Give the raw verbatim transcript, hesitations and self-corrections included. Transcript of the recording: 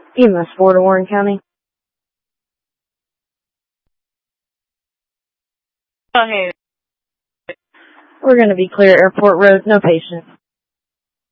E M S four to Warren County. Oh, hey. We're going to be clear Airport Road, no patient.